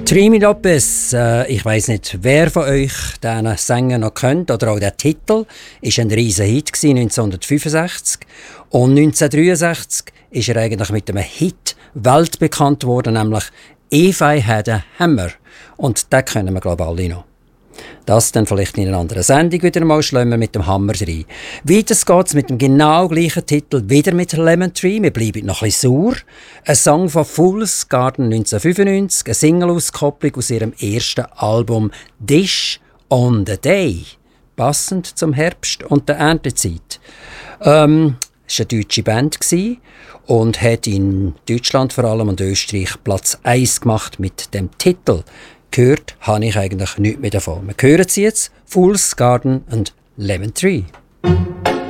Trini Lopez, ich weiss nicht, wer von euch diesen Sänger noch kennt, oder auch der Titel, ist ein riesen Hit 1965. Und 1963 ist er eigentlich mit einem Hit weltbekannt worden, nämlich «If I Had a Hammer». Und den kennen wir, glaube ich, alle noch. Das dann vielleicht in einer anderen Sendung wieder mal, schlagen wir mit dem Hammer rein. Weiter geht's mit dem genau gleichen Titel, wieder mit Lemon Tree. Wir bleiben noch ein bisschen sauer. Ein Song von Fool's Garden 1995, eine Single-Auskopplung aus ihrem ersten Album «Dish on the Day». Passend zum Herbst und der Erntezeit. Es war eine deutsche Band und hat in Deutschland vor allem und Österreich Platz 1 gemacht mit dem Titel. Gehört habe ich eigentlich nichts mehr davon. Wir hören sie jetzt, Fool's Garden und Lemon Tree.